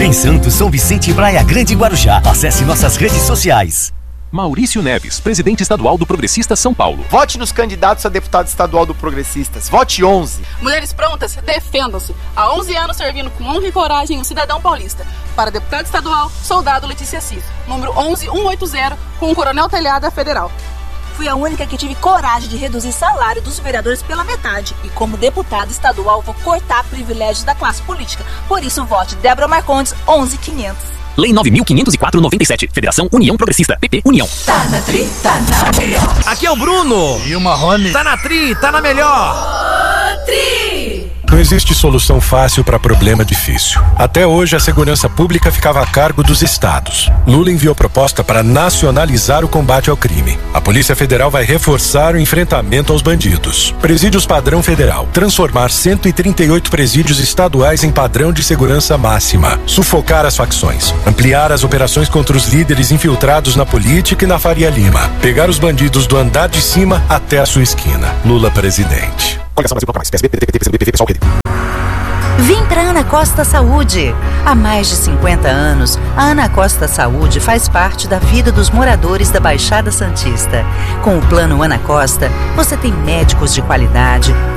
Em Santos, São Vicente e Praia Grande, Guarujá. Acesse nossas redes sociais. Maurício Neves, presidente estadual do Progressistas São Paulo. Vote nos candidatos a deputado estadual do Progressistas. Vote 11. Mulheres prontas, defendam-se. Há 11 anos servindo com honra e coragem um cidadão paulista. Para deputado estadual, soldado Letícia Assis. Número 11180, com o Coronel Telhada Federal. Fui a única que tive coragem de reduzir salário dos vereadores pela metade. E como deputada estadual, vou cortar privilégios da classe política. Por isso, vote Débora Marcondes, 11500. Lei 9.504/97. Federação União Progressista. PP União. Tá na tri, tá na melhor. Aqui é o Bruno. E o Marrone. Tá na tri, tá na melhor. Tri. Não existe solução fácil para problema difícil. Até hoje, a segurança pública ficava a cargo dos estados. Lula enviou proposta para nacionalizar o combate ao crime. A Polícia Federal vai reforçar o enfrentamento aos bandidos. Presídios padrão federal. Transformar 138 presídios estaduais em padrão de segurança máxima. Sufocar as facções. Ampliar as operações contra os líderes infiltrados na política e na Faria Lima. Pegar os bandidos do andar de cima até a sua esquina. Lula presidente. Coligação Brasil mais. PSB, PDT, PCdoB, PV, PSOL, PT. Vim para Ana Costa Saúde. Há mais de 50 anos, a Ana Costa Saúde faz parte da vida dos moradores da Baixada Santista. Com o plano Ana Costa, você tem médicos de qualidade,